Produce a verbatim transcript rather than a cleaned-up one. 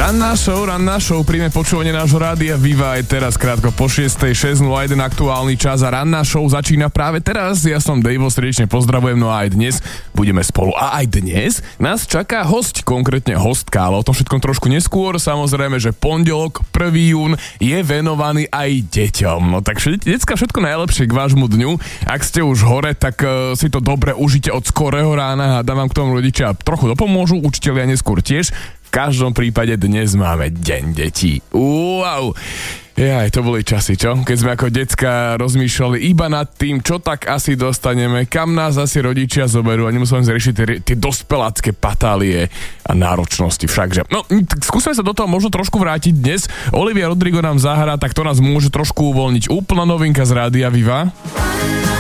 Ranná show, ranná show, príjme počúvanie nášho rádia Viva aj teraz krátko po šiestej, šesť nula jeden aktuálny čas a ranná show začína práve teraz. Ja som Dejvo, srdečne pozdravujem, no a aj dnes budeme spolu. A aj dnes nás čaká hosť, konkrétne hostka, ale o tom všetkom trošku neskôr. Samozrejme, že pondelok, prvý jún je venovaný aj deťom. No takže decka, všetko najlepšie k vášmu dňu. Ak ste už hore, tak uh, si to dobre užite od skorého rána a dám vám k tomu rodičia trochu dopomôžu, učitelia neskôr tiež. V každom prípade dnes máme deň detí. Wow! Jaj, to boli časy, čo? Keď sme ako decka rozmýšľali iba nad tým, čo tak asi dostaneme, kam nás asi rodičia zoberú a nemusíme riešiť tie, tie dospelácké patálie a náročnosti všakže. No, tak skúsme sa do toho možno trošku vrátiť dnes. Olivia Rodrigo nám zahrá, tak to nás môže trošku uvoľniť. Úplná novinka z Rádia Viva.